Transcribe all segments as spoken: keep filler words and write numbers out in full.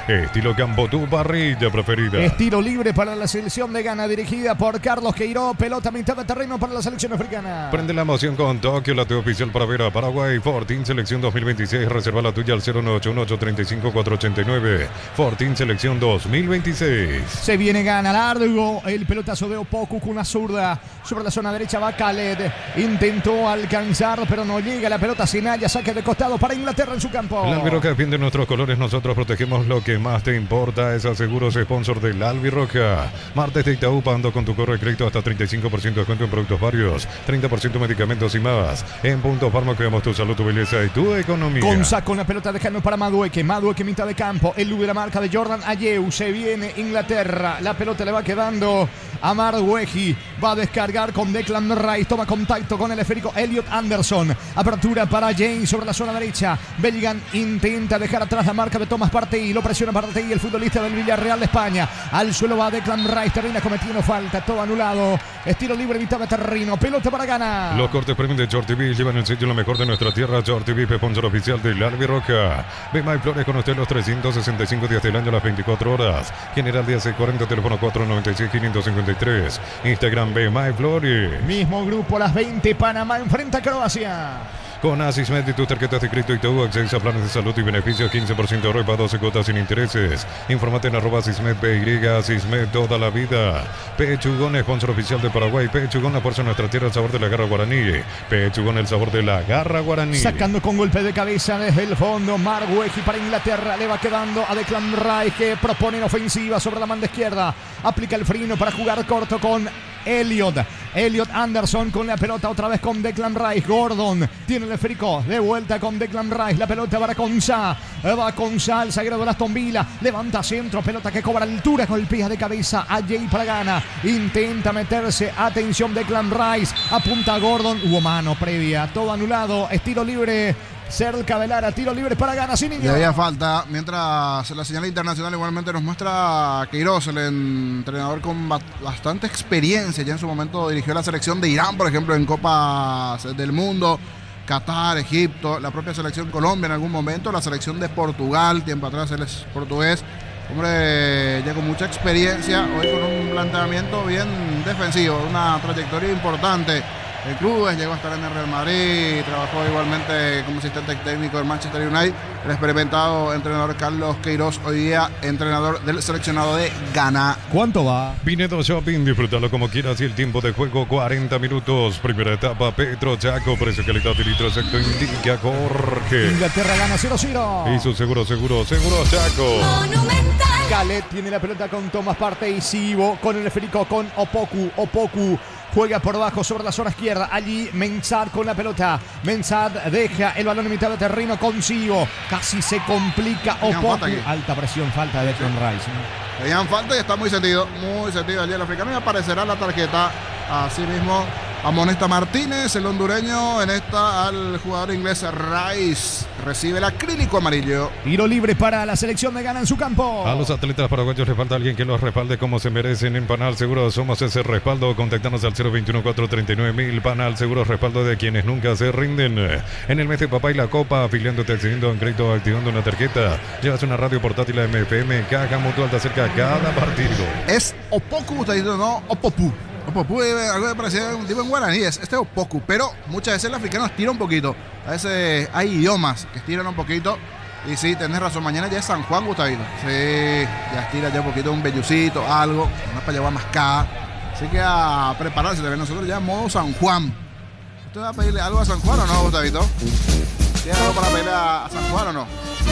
Estilo campo, tu parrilla preferida. Estilo libre para la selección de Ghana, dirigida por Carlos Queiroz. Pelota a mitad de terreno para la selección africana. Prende la emoción con Tokio, la T oficial para ver a Paraguay. Fortín Selección dos mil veintiséis. Reserva la tuya al cero nueve ocho uno, ocho tres cinco, cuatro ocho nueve. Fortín Selección dos mil veintiséis. Se viene Ghana, largo. El pelotazo de Opoku con una zurda. Sobre la zona derecha va Khaled. Intentó alcanzar, pero no llega. La pelota sin haya. Saque de costado para Inglaterra en su campo. El Albiroca defiende nuestros colores. Nosotros protegemos lo que más te importa. Es Seguros, sponsor del Albiroca. Martes de Itaú, pagando con tu correo de crédito hasta treinta y cinco por ciento de descuento en productos varios. treinta por ciento medicamentos y más. En Punto Farma cuidamos tu salud, tu belleza y tu economía. Gonza con la pelota dejando para Madueke. Madueke mitad de campo. El de la marca de Jordan Ayew. Se viene Inglaterra. La pelota le va quedando a Madueke. Va a descargar con Declan Rice. Toma contacto con el esférico Elliot Anderson. Apertura para James sobre la zona derecha. Bellingham intenta dejar atrás la marca de Thomas Partey. Lo presiona Partey, el futbolista del Villarreal de España. Al suelo va Declan Rice. Termina cometiendo falta. Todo anulado. Estilo libre, mitad de terreno. Pelota para Ghana. Los cortes premium de Short T V llevan el sello lo mejor de nuestra tierra. Short T V, sponsor oficial del Albiroca. Ve My Flores con usted los trescientos sesenta y cinco días del año, las veinticuatro horas. General Díaz cuarenta, teléfono cuatro nueve seis, cinco cinco tres. Instagram Ve My Flores. Mismo grupo, las veinte. Panamá enfrenta a Croacia. Con Asismed y tus tarjetas de crédito y Itaú, acceso a planes de salud y beneficios, quince por ciento de ROI para doce cuotas sin intereses. Infórmate en arroba Asismed P Y, Asismed toda la vida. Pechugón, sponsor oficial de Paraguay. Pechugón, la fuerza de nuestra tierra, el sabor de la garra guaraní. Pechugón, el sabor de la garra guaraní. Sacando con golpe de cabeza desde el fondo, Margueji para Inglaterra. Le va quedando a Declan Rice, que propone en ofensiva sobre la banda izquierda. Aplica el freno para jugar corto con Elliot. Elliot Anderson con la pelota otra vez con Declan Rice. Gordon tiene el esférico de vuelta con Declan Rice. La pelota va con Sa. Va con Sa, el zaguero de Aston Villa. Levanta centro, pelota que cobra altura. Golpea de cabeza a Jay para Ghana. Intenta meterse. Atención, Declan Rice. Apunta a Gordon. Hubo mano previa. Todo anulado. Estilo libre. Cerca de Lara, tiro libre para Ghana, sin niño. Y había falta, mientras la señal internacional igualmente nos muestra Queiroz, el entrenador con bastante experiencia. Ya en su momento dirigió la selección de Irán, por ejemplo, en Copas del Mundo, Qatar, Egipto, la propia selección Colombia en algún momento, la selección de Portugal, tiempo atrás él es portugués. Hombre, ya con mucha experiencia, hoy con un planteamiento bien defensivo, una trayectoria importante. El club llegó a estar en el Real Madrid, trabajó igualmente como asistente técnico del Manchester United. El experimentado entrenador Carlos Queiroz, hoy día entrenador del seleccionado de Ghana. ¿Cuánto va? Pinedo Shopping, disfrútalo como quieras y el tiempo de juego cuarenta minutos. Primera etapa, Petro Chaco, precio, calidad y litro exacto indica Jorge. Inglaterra gana cero cero. Y su seguro, seguro, seguro Chaco. Monumental. Khaled tiene la pelota con Thomas Partey. Sivo con el esférico con Opoku. Opoku juega por abajo sobre la zona izquierda. Allí Mensah con la pelota. Mensah deja el balón en mitad de terreno con Sivo. Casi se complica Opoku. Alta presión, falta de Declan Rice. Tenían falta y está muy sentido, muy sentido allí el africano. Y aparecerá la tarjeta así mismo. Amonesta Martínez, el hondureño, en esta al jugador inglés Rice. Recibe el acrílico amarillo. Tiro libre para la selección de Ghana en su campo. A los atletas paraguayos les falta alguien que los respalde como se merecen. En Panal Seguros somos ese respaldo. Contactanos al cero veintiuno, cuatrocientos treinta y nueve mil. Panal Seguros, respaldo de quienes nunca se rinden. En el mes de papá y la copa, afiliándote, accediendo en crédito, activando una tarjeta. Llevas una radio portátil a M F M. Caja Mutual te acerca a cada partido. Es Opoku, usted dice, no, Opoku. Opoku, algo que parecía un tipo en guaraní, es este Opoku, pero muchas veces el africano estira un poquito. A veces hay idiomas que estiran un poquito. Y sí, tenés razón, mañana ya es San Juan, Gustavito. Sí, ya estira ya un poquito, un vellucito, algo, una para llevar mascada. Así que a prepararse, nosotros ya en modo San Juan. ¿Usted va a pedirle algo a San Juan o no, Gustavito? ¿Tiene algo para pedirle a, a San Juan o no?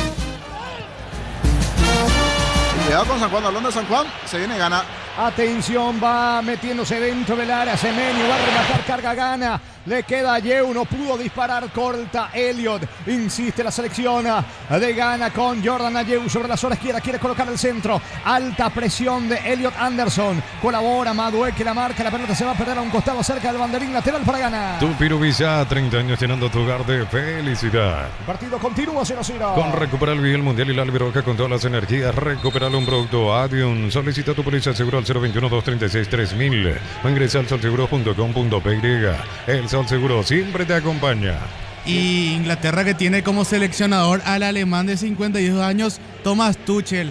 Cuidado con San Juan, hablando de San Juan, se viene Ghana. Atención, va metiéndose dentro del área. Semenyo va a rematar, carga Ghana. Le queda a Yeu, no pudo disparar, corta Elliot. Insiste la selección de Ghana con Jordan Ayew sobre la zona izquierda. Quiere colocar el centro. Alta presión de Elliot Anderson. Colabora Madueke, la marca. La pelota se va a perder a un costado cerca del banderín lateral para Ghana. Tupiru Villa, treinta años llenando tu hogar de felicidad. El partido continúa cero cero. Con Recuperar el Vigil Mundial y la Albiroca con todas las energías. Recuperar un producto Adium. Solicita tu póliza seguro al cero veintiuno, doscientos treinta y seis, tres mil. O ingresa al solseguro punto com punto p y. El Sol Seguro siempre te acompaña. Y Inglaterra, que tiene como seleccionador al alemán de cincuenta y dos años, Thomas Tuchel.